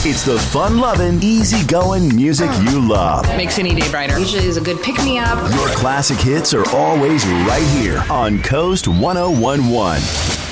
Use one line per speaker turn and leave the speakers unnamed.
It's the fun-loving, easy-going music you love.
Makes any day brighter.
Usually is a good pick-me-up.
Your classic hits are always right here on Coast 1011.